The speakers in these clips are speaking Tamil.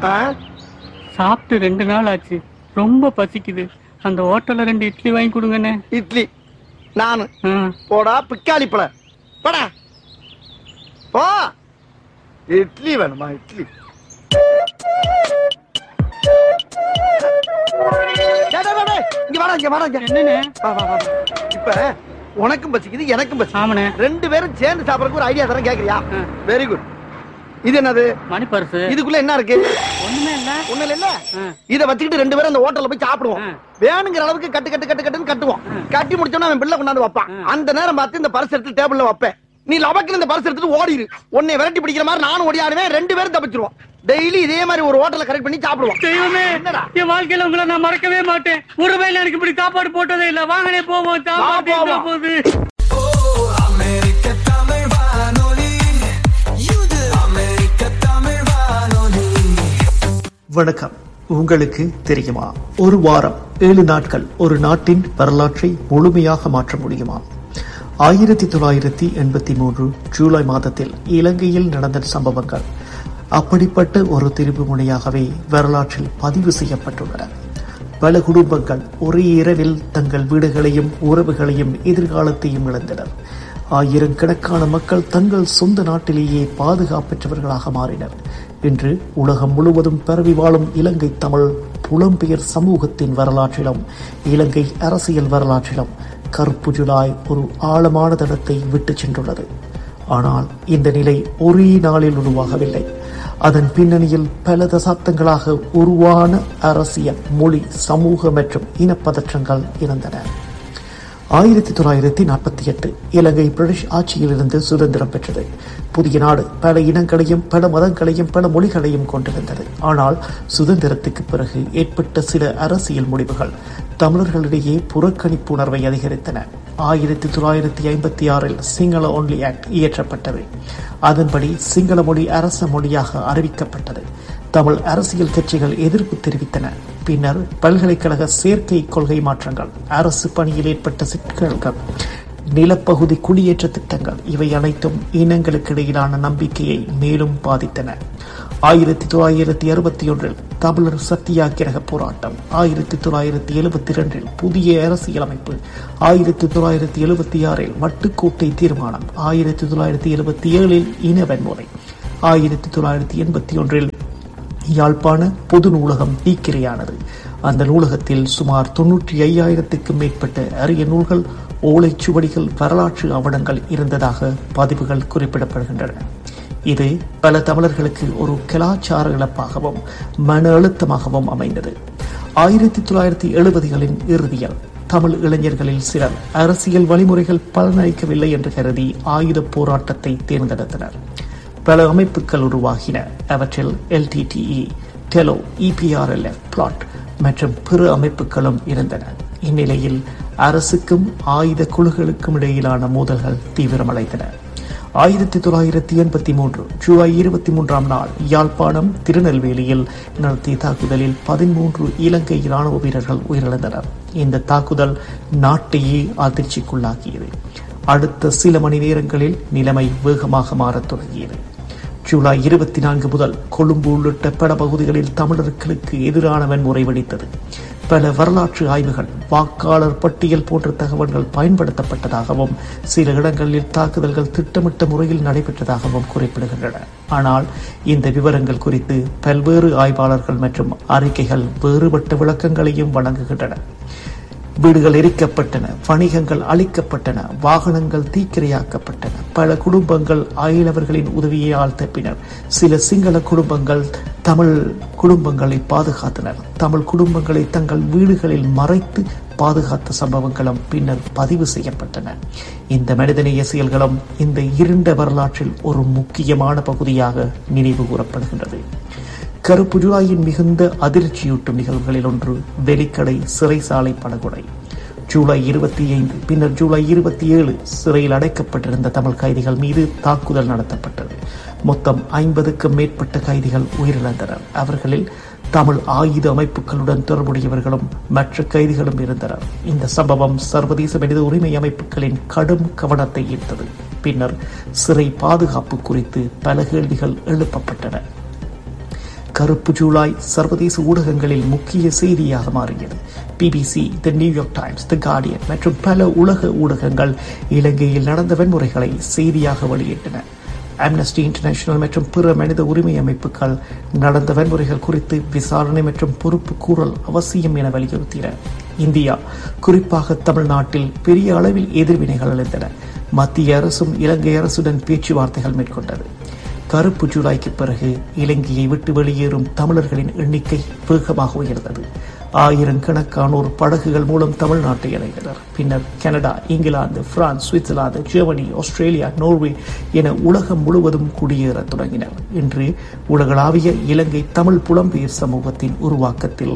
சாப்பிட்டு 2 நாள் ஆச்சு, ரொம்ப பசிக்குது. அந்த ஹோட்டல்ல 2 இட்லி வாங்கி கொடுங்கண்ணே. இட்லி நானு போடா பிக்காளி பழ போடா போ. இட்லி வேணுமா? இட்லி இப்ப உனக்கும் பசிக்குது எனக்கும் பசி. 2 பேரும் சேர்ந்து சாப்பிடறதுக்கு ஒரு ஐடியா தரேன், கேக்குறியா? Very good. இது என்னது? மணி பர்ஸ். இதுக்குள்ள என்ன இருக்கு? ஒண்ணுமே இல்ல. ஒண்ணு இல்ல. இத வச்சுக்கிட்டு 2 பேரும் அந்த ஹோட்டல்ல போய் சாப்பிடுவோம். வேணுங்கிற அளவுக்கு கட்டுன்னு கட்டுவோம். கட்டி முடிச்சோம்னா அவன் பிள்ளை கொண்டாந்து வைப்பான். அந்த நேரம் பார்த்து இந்த பர்ஸ் எடுத்து டேபிள்ல வைப்பேன். நீ லபக்குன்னு இந்த பர்ஸ் எடுத்துட்டு ஓடிடு. உன்னை விரட்டி பிடிக்கிற மாதிரி நானும் ஓடியாடுவேன். 2 பேரும் தப்பிச்சிருவோம். டெய்லி இதே மாதிரி ஒரு ஹோட்டல்ல கரெக்ட் பண்ணி சாப்பிடுவோம். தெய்வமே, என் வாழ்க்கையில உங்களை நான் மறக்கவே மாட்டேன். ஒரு வேளை எனக்கு இப்படி சாப்பாடு போட்டதே இல்ல. வாங்கனே போவோம். போகுது. வணக்கம். உங்களுக்கு தெரியுமா, ஒரு வாரம் 7 நாட்கள் ஒரு நாட்டின் வரலாற்றை முழுமையாக மாற்ற முடியுமா? 1983 ஜூலை மாதத்தில் இலங்கையில் நடந்த சம்பவங்கள் அப்படிப்பட்ட ஒரு திருப்பு முனையாகவே வரலாற்றில் பதிவு செய்யப்பட்டுள்ளன. பல குடும்பங்கள் ஒரே இரவில் தங்கள் வீடுகளையும் உறவுகளையும் எதிர்காலத்தையும் இழந்தனர். ஆயிரக்கணக்கான மக்கள் தங்கள் சொந்த நாட்டிலேயே பாதுகாப்பற்றவர்களாக மாறினர். இன்று உலகம் முழுவதும் பரவி வாழும் இலங்கை தமிழ் புலம்பெயர் சமூகத்தின் வரலாற்றிலும் இலங்கை அரசியல் வரலாற்றிலும் கருப்பு ஜூலை ஒரு ஆழமான தடத்தை விட்டு சென்றுள்ளது. ஆனால் இந்த நிலை ஒரே நாளில் உருவாகவில்லை. அதன் பின்னணியில் பல தசாப்தங்களாக உருவான அரசியல், மொழி, சமூக மற்றும் இனப்பதற்றங்கள் இருந்தன. 1948 இலங்கை பிரிட்டிஷ் ஆட்சியிலிருந்து சுதந்திரம் பெற்றது. புதிய நாடு பல இனங்களையும் பல மதங்களையும் பல மொழிகளையும் கொண்டிருந்தது. ஆனால் சுதந்திரத்துக்கு பிறகு ஏற்பட்ட சில அரசியல் முடிவுகள் தமிழர்களிடையே புறக்கணிப்பு உணர்வை அதிகரித்தன. 1956 சிங்கள ஒன்லி ஆக்ட் இயற்றப்பட்டது. அதன்படி சிங்கள மொழி அரச மொழியாக அறிவிக்கப்பட்டது. தமிழ் அரசியல் கட்சிகள் எதிர்ப்பு தெரிவித்தன. பின்னர் பல்கலைக்கழக சேர்க்கை கொள்கை மாற்றங்கள், அரசு பணியில் ஏற்பட்ட சிக்கல்கள், நிலப்பகுதி குடியேற்ற திட்டங்கள், இவை அனைத்தும் இனங்களுக்கு இடையிலான நம்பிக்கையை மேலும் பாதித்தன. 1961 தமிழர் சத்தியாகிரக போராட்டம், 1972 புதிய அரசியலமைப்பு, 1976 வட்டுக்கோட்டை தீர்மானம், 1977 இன வன்முறை, 1981 யாழ்ப்பாண பொது நூலகம் தீக்கிரையானது. அந்த நூலகத்தில் சுமார் 95,000க்கும் மேற்பட்ட அரிய நூல்கள், ஓலைச்சுவடிகள், வரலாற்று ஆவணங்கள் இருந்ததாக பதிவுகள் குறிப்பிடப்படுகின்றன. இது பல தமிழர்களுக்கு ஒரு கலாச்சார இழப்பாகவும் மன அழுத்தமாகவும் அமைந்தது. 1970களின் இறுதியில் தமிழ் இளைஞர்களில் சிலர் அரசியல் வழிமுறைகள் பலனளிக்கவில்லை என்று கருதி ஆயுத போராட்டத்தை தேர்ந்தெடுத்தனர். பல அமைப்புகள் உருவாகின. அவற்றில் LTTE, டெலோ, EPRLF, பிளாட் மற்றும் பிற அமைப்புகளும் இருந்தன. இந்நிலையில் அரசுக்கும் ஆயுத குழுக்களுக்கும் இடையிலான மோதல்கள் தீவிரமடைந்தன. 1983 ஜூலை 23ஆம் நாள் யாழ்ப்பாணம் திருநெல்வேலியில் நடத்திய தாக்குதலில் 13 இலங்கை இராணுவ வீரர்கள் உயிரிழந்தனர். இந்த தாக்குதல் நாட்டையே அதிர்ச்சிக்குள்ளாக்கியது. அடுத்த சில மணி நேரங்களில் நிலைமை வேகமாக மாறத் தொடங்கியது. ஜூலை 24 முதல் கொழும்பு உள்ளிட்ட பல பகுதிகளில் தமிழர்களுக்கு எதிரான வன்முறை வெடித்தது. பல வரலாற்று ஆய்வுகள் வாக்காளர் பட்டியல் போன்ற தகவல்கள் பயன்படுத்தப்பட்டதாகவும் சில இடங்களில் தாக்குதல்கள் திட்டமிட்ட முறையில் நடைபெற்றதாகவும் குறிப்பிடுகின்றன. ஆனால் இந்த விவரங்கள் குறித்து பல்வேறு ஆய்வாளர்கள் மற்றும் அறிக்கைகள் வேறுபட்ட விளக்கங்களையும் வழங்குகின்றன. வீடுகள் எரிக்கப்பட்டன, வணிகங்கள் அழிக்கப்பட்டன, வாகனங்கள் தீக்கிரையாக்கப்பட்டன, பல குடும்பங்கள் அயலவர்களின் உதவியால் தப்பினர். சில சிங்கள குடும்பங்கள் தமிழ் குடும்பங்களை பாதுகாத்தனர். தமிழ் குடும்பங்களை தங்கள் வீடுகளில் மறைத்து பாதுகாத்த சம்பவங்களும் பின்னர் பதிவு செய்யப்பட்டன. இந்த மனிதநேய செயல்களும் இந்த இருண்ட வரலாற்றில் ஒரு முக்கியமான பகுதியாக நினைவு கூறப்படுகின்றது. கருப்பு ஜூலையின் மிகுந்த அதிர்ச்சியூட்டும் நிகழ்வுகளில் ஒன்று வெலிக்கடை சிறைசாலை படுகொலை. ஜூலை 25 பின்னர் ஜூலை 27 சிறையில் அடைக்கப்பட்டிருந்த தமிழ் கைதிகள் மீது தாக்குதல் நடத்தப்பட்டது. மொத்தம் 50க்கும் மேற்பட்ட கைதிகள் உயிரிழந்தனர். அவர்களில் தமிழ் ஆயுத அமைப்புகளுடன் தொடர்புடையவர்களும் மற்ற கைதிகளும் இருந்தனர். இந்த சம்பவம் சர்வதேச மனித உரிமை அமைப்புகளின் கடும் கவனத்தை ஈர்த்தது. பின்னர் சிறை பாதுகாப்பு குறித்து பல கேள்விகள் எழுப்பப்பட்டன. கருப்பு ஜூலை சர்வதேச ஊடகங்களில் முக்கிய செய்தியாக மாறியது. BBC, தி நியூயார்க் டைம்ஸ், தி கார்டியன் மற்றும் பல உலக ஊடகங்கள் இலங்கையில் நடந்த வன்முறைகளை செய்தியாக வெளியிட்டன. ஆம்னஸ்டி இன்டர்நேஷனல் மற்றும் பிற மனித உரிமை அமைப்புகள் நடந்த வன்முறைகள் குறித்து விசாரணை மற்றும் பொறுப்பு கூறல் அவசியம் என வலியுறுத்தின. இந்தியா, குறிப்பாக தமிழ்நாட்டில் பெரிய அளவில் எதிர்வினைகள் எழுந்தன. மத்திய அரசும் இலங்கை அரசுடன் பேச்சுவார்த்தைகள் மேற்கொண்டது. கருப்பு ஜூலைக்கு பிறகு இலங்கையை விட்டு வெளியேறும் தமிழர்களின் எண்ணிக்கை வேகமாக உயர்ந்தது. ஆயிரக்கணக்கானோர் படகுகள் மூலம் தமிழ்நாட்டை அடைந்தனர். பின்னர் Canada, England, France, Switzerland, Germany, Australia, Norway என உலகம் முழுவதும் குடியேற தொடங்கினர். இன்று உலகளாவிய இலங்கை தமிழ் புலம்பெயர் சமூகத்தின் உருவாக்கத்தில்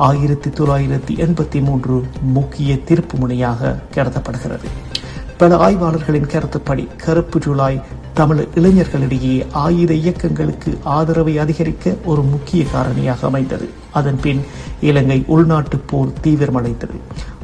1983 முக்கிய திருப்பு முனையாக கருதப்படுகிறது. பல ஆய்வாளர்களின் கருத்துப்படி கருப்பு ஜூலை தமிழ் இளைஞர்களிடையே ஆயுத இயக்கங்களுக்கு ஆதரவை அதிகரிக்க ஒரு முக்கிய காரணியாக அமைந்தது. அதன் பின் இலங்கை உள்நாட்டு போர் தீவிரமடைந்தது.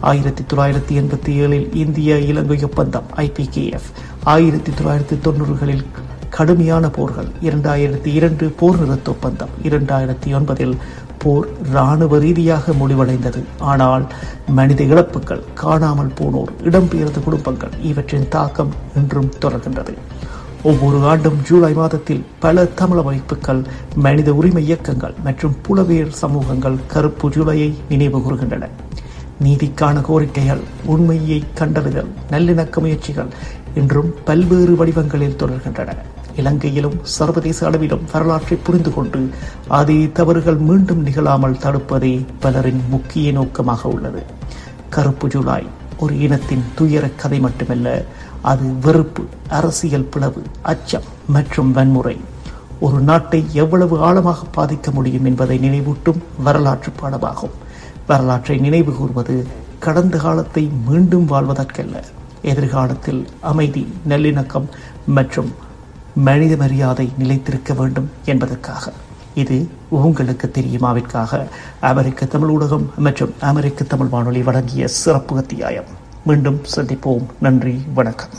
1987 இந்திய இலங்கை ஒப்பந்தம் IPKF, 1990களில் கடுமையான போர்கள், 2002 போர் நிறுத்த ஒப்பந்தம், 2009 போர் இராணுவ ரீதியாக முடிவடைந்தது. ஆனால் மனித இழப்புகள், காணாமல் போனோர், இடம்பெயர்ந்த குடும்பங்கள் இவற்றின் தாக்கம் இன்றும் தொடர்கின்றது. ஒவ்வொரு ஆண்டும் ஜூலை மாதத்தில் பல தமிழ் அமைப்புகள், மனித உரிமை இயக்கங்கள் மற்றும் புலம்பெயர் சமூகங்கள் கருப்பு ஜூலையை நினைவு கூறுகின்றன. நீதிக்கான கோரிக்கைகள், உண்மையை கண்டறிதல், நல்லிணக்க முயற்சிகள் இன்றும் பல்வேறு வடிவங்களில் தொடர்கின்றன. இலங்கையிலும் சர்வதேச அளவிலும் வரலாற்றை புரிந்து கொண்டு அதே தவறுகள் மீண்டும் நிகழாமல் தடுப்பதே பலரின் முக்கிய நோக்கமாக உள்ளது. கருப்பு ஜூலை ஒரு இனத்தின் துயர கதை மட்டுமல்ல, அது வெறுப்பு, அரசியல் பிளவு, அச்சம் மற்றும் வன்முறை ஒரு நாட்டை எவ்வளவு ஆழமாக பாதிக்க முடியும் என்பதை நினைவூட்டும் வரலாற்று பாடமாகும். வரலாற்றை நினைவு கூர்வது கடந்த காலத்தை மீண்டும் வாழ்வதற்கல்ல, எதிர்காலத்தில் அமைதி, நல்லிணக்கம் மற்றும் மனித மரியாதை நிலைத்திருக்க வேண்டும் என்பதற்காக. இது உங்களுக்கு தெரியுமாவிற்காக அமெரிக்க தமிழ் ஊடகம் மற்றும் அமெரிக்க தமிழ் வானொலி வழங்கிய சிறப்பு அத்தியாயம். மீண்டும் சந்திப்போம். நன்றி, வணக்கம்.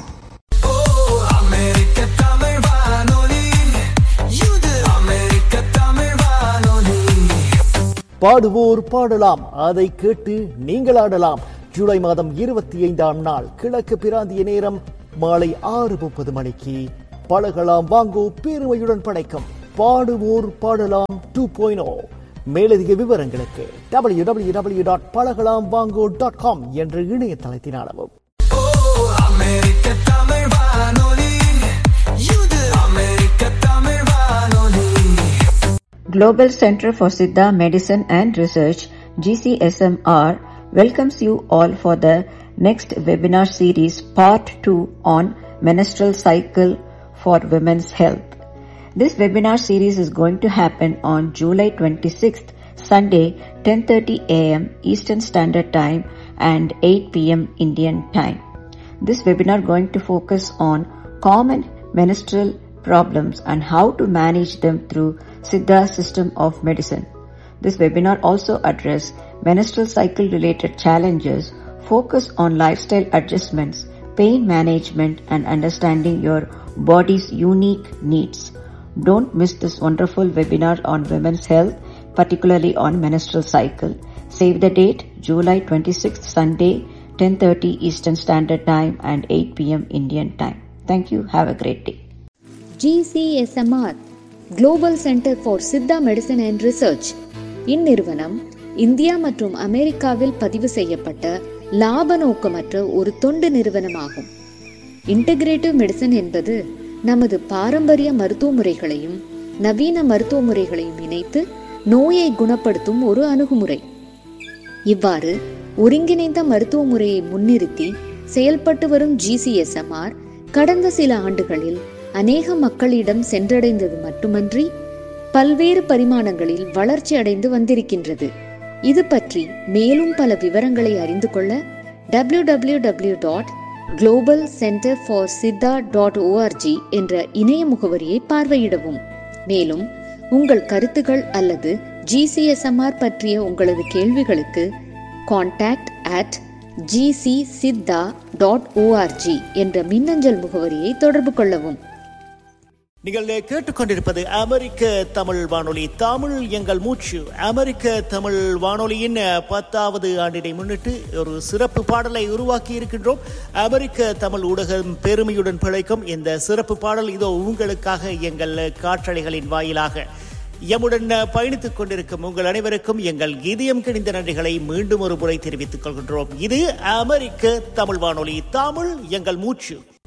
பாடுவோர் பாடலாம், அதை கேட்டு நீங்கள் ஆடலாம். ஜூலை மாதம் 25ஆம் நாள் கிழக்கு பிராந்திய நேரம் மாலை 6:30 மணிக்கு பழகலாம் வாங்கோ பெருமையுடன் படைக்கும் பாடுவோர் பாடலாம் 2.0. மேலதிக விவரங்களுக்கு www.பழகலாம்வாங்கோ.com என்ற இணையதளத்தினாலும். Global Center for Siddha Medicine and Research, GCSMR, welcomes you all for the next webinar series Part 2 on menstrual cycle for women's health. This webinar series is going to happen on July 26th, Sunday, 10:30 a.m. Eastern Standard Time and 8 p.m. Indian Time. This webinar going to focus on common menstrual problems and how to manage them through Siddha system of medicine. This webinar also address menstrual cycle related challenges, focus on lifestyle adjustments, pain management and understanding your body's unique needs. Don't miss this wonderful webinar on women's health, particularly on menstrual cycle. Save the date, July 26th, Sunday, 10:30 Eastern Standard Time and 8 p.m. Indian Time. Thank you. Have a great day. GCSMR, Global Center for Siddha Medicine and Research. இந்நிறுவனம் இந்தியா மற்றும் அமெரிக்காவில் பதிவு செய்யப்பட்ட லாப நோக்கமற்ற ஒரு தொண்டு நிறுவனமாகும். இன்டகிரேட்டிவ் மெடிசன் என்பது நமது பாரம்பரிய மருத்துவ முறைகளையும் நவீன மருத்துவ முறைகளையும் இணைத்து நோயை குணப்படுத்தும் ஒரு அணுகுமுறை. இவ்வாறு ஒருங்கிணைந்த மருத்துவ முறையை முன்னிறுத்தி செயல்பட்டு வரும் GCSMR கடந்த சில ஆண்டுகளில் அநேக மக்களிடம் சென்றடைந்தது மட்டுமன்றி பல்வேறு பரிமாணங்களில் வளர்ச்சி அடைந்து வந்திருக்கின்றது. இது பற்றி மேலும் பல விவரங்களை அறிந்து கொள்ள www.globalcenterforsiddha.org என்ற இணைய முகவரியை பார்வையிடவும். மேலும் உங்கள் கருத்துகள் அல்லது GCSMR பற்றிய உங்களது கேள்விகளுக்கு contact@gcsiddha.org என்ற மின்னஞ்சல் முகவரியை தொடர்பு கொள்ளவும். நீங்கள் கேட்டுக்கொண்டிருப்பது அமெரிக்க தமிழ் வானொலி, தமிழ் எங்கள் மூச்சு. அமெரிக்க தமிழ் வானொலியின் 10வது ஆண்டினை முன்னிட்டு ஒரு சிறப்பு பாடலை உருவாக்கி இருக்கின்றோம். அமெரிக்க தமிழ் ஊடகம் பெருமையுடன் பிழைக்கும் இந்த சிறப்பு பாடல் இதோ உங்களுக்காக எங்கள் காற்றலைகளின் வாயிலாக. எம்முடன் பயணித்துக் கொண்டிருக்கும் உங்கள் அனைவருக்கும் எங்கள் இதயம் கிணிந்த நன்றிகளை மீண்டும் ஒரு முறை தெரிவித்துக் கொள்கின்றோம். இது அமெரிக்க தமிழ் வானொலி, தமிழ் எங்கள் மூச்சு.